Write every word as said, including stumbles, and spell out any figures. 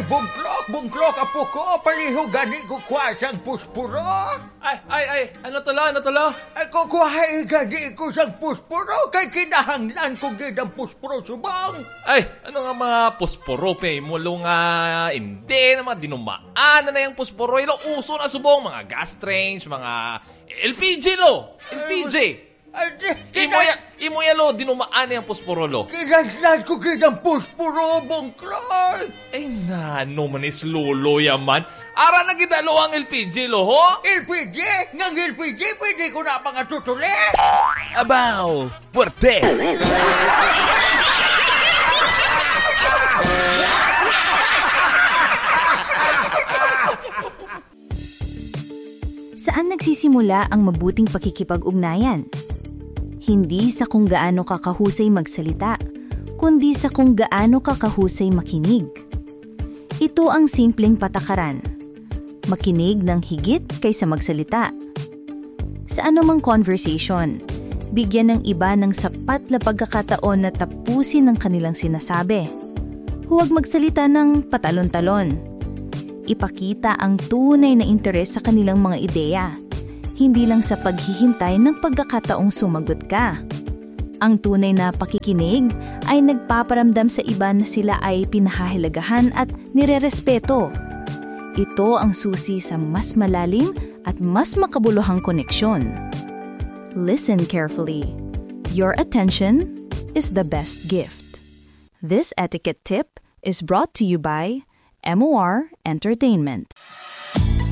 bungklok, bungklok, apo ko, paliho gani ko kwasang puspuro. Ay, ay, ay, ano tulo, ano tulo? Ako kuhay gani ko sang puspuro, kay kinahanglan ko gidang puspuro subang. Ay, ano nga mga pusporo, pe, mulo nga, hindi na mga dinumaan na na yung pusporo, ilo uso na subong, mga gas trains, mga L P G lo, L P G. Ay, Imoya, imoya lo, dinumaan na yung pusporo lo. kinahanglan ko gidang puspuro, bungklok. Ay, na, no man is lolo yaman. Ara na gidalo ang L P G lo, ho? L P G? Ngang L P G, pwede ko na pangatutuli. Abaw! Puwerte! Saan nagsisimula ang mabuting pakikipag-ugnayan? Hindi sa kung gaano ka kahusay magsalita, kundi sa kung gaano ka kahusay makinig. Ito ang simpleng patakaran. Makinig ng higit kaysa magsalita. Sa anumang conversation, bigyan ng iba ng sapat na pagkakataon na tapusin ang kanilang sinasabi. Huwag magsalita ng patalon-talon. Ipakita ang tunay na interes sa kanilang mga ideya, hindi lang sa paghihintay ng pagkakataong sumagot ka. Ang tunay na pakikinig ay nagpaparamdam sa iba na sila ay pinahahalagahan at nirerespeto. Ito ang susi sa mas malalim at mas makabuluhang koneksyon. Listen carefully. Your attention is the best gift. This etiquette tip is brought to you by M O R Entertainment.